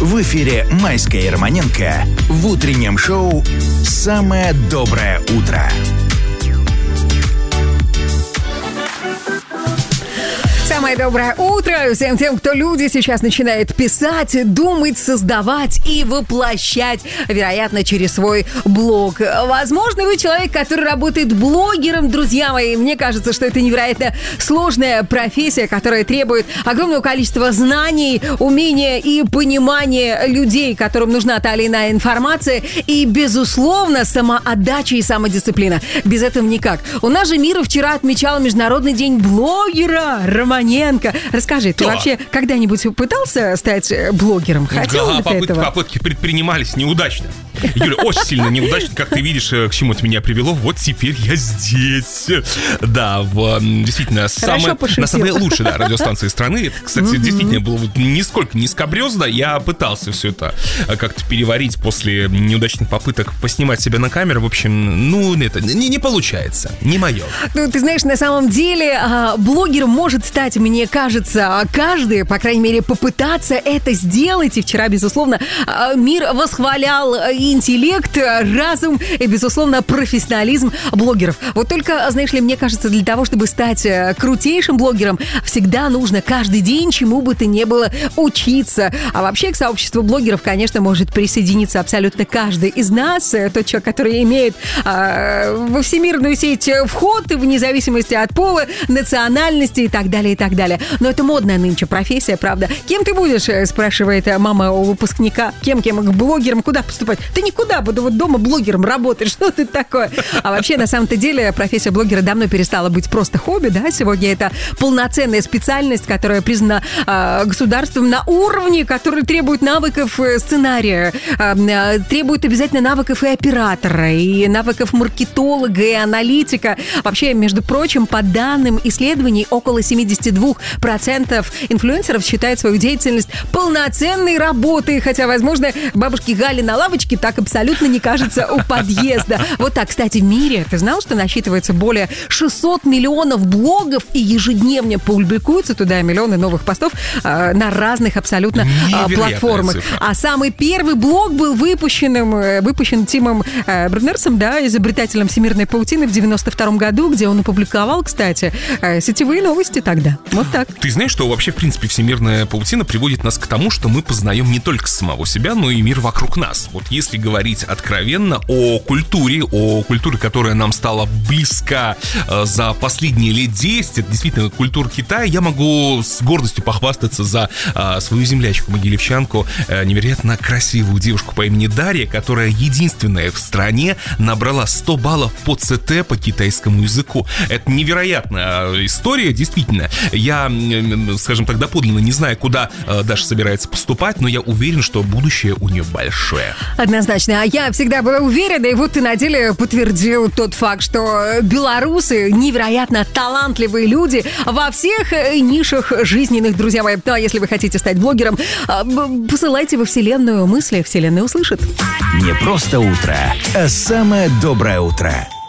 В эфире Майская и Романенко в утреннем шоу «Самое доброе утро». Самое доброе утро всем тем, кто люди сейчас начинает писать, думать, создавать и воплощать, вероятно, через свой блог. Возможно, вы человек, который работает блогером, друзья мои. Мне кажется, что это невероятно сложная профессия, которая требует огромного количества знаний, умения и понимания людей, которым нужна та или иная информация, и, безусловно, самоотдача и самодисциплина. Без этого никак. У нас же Мира вчера отмечала Международный день блогера. Романенко, расскажи, ты вообще когда-нибудь пытался стать блогером? Хотел ли ты этого? Попытки предпринимались неудачно. Юля, очень сильно неудачно, как ты видишь, к чему это меня привело. Вот теперь я здесь. Да, действительно, на самой лучшей радиостанции страны. Это, кстати, действительно было нисколько не скабрезно. Я пытался все это как-то переварить после неудачных попыток поснимать себя на камеру. В общем, это не получается. Не мое. Ну, ты знаешь, на самом деле блогером может стать, мне кажется, каждый, по крайней мере, попытаться это сделать. И вчера, безусловно, мир восхвалял интеллект, разум и, безусловно, профессионализм блогеров. Вот только, знаешь ли, мне кажется, для того, чтобы стать крутейшим блогером, всегда нужно каждый день чему бы то ни было учиться. А вообще к сообществу блогеров, конечно, может присоединиться абсолютно каждый из нас. Тот человек, который имеет во всемирную сеть вход, вне зависимости от пола, национальности и так далее, и так далее. Но это модная нынче профессия, правда. Кем ты будешь, спрашивает мама у выпускника. Кем? К блогерам? Куда поступать? Да никуда, буду вот дома блогером работать. Что ты такое? А вообще, на самом-то деле, профессия блогера давно перестала быть просто хобби, да? Сегодня это полноценная специальность, которая признана государством на уровне, который требует навыков сценария, требует обязательно навыков и оператора, и навыков маркетолога, и аналитика. Вообще, между прочим, по данным исследований, около 72% инфлюенсеров считают свою деятельность полноценной работой, хотя, возможно, бабушке Гале на лавочке так абсолютно не кажется у подъезда. Вот так, кстати, в мире, ты знал, что насчитывается более 600 миллионов блогов, и ежедневно публикуются туда миллионы новых постов на разных абсолютно платформах. Цифра. А самый первый блог был выпущен Тимом Бернерсом, да, изобретателем всемирной паутины в 92 году, где он опубликовал, кстати, сетевые новости тогда. Вот так. Ты знаешь, что вообще, в принципе, всемирная паутина приводит нас к тому, что мы познаем не только самого себя, но и мир вокруг нас. Вот если говорить откровенно о культуре, которая нам стала близка за последние лет 10, это действительно культура Китая, я могу с гордостью похвастаться за свою землячку, могилевчанку, невероятно красивую девушку по имени Дарья, которая единственная в стране набрала 100 баллов по ЦТ по китайскому языку. Это невероятная история, действительно. Я, скажем так, доподлинно не знаю, куда Даша собирается поступать, но я уверен, что будущее у нее большое. Однозначно. А я всегда была уверена, и вот ты на деле подтвердил тот факт, что белорусы невероятно талантливые люди во всех нишах жизненных, друзья мои. Ну, а если вы хотите стать блогером, посылайте во Вселенную мысли, Вселенная услышит. Не просто утро, а самое доброе утро.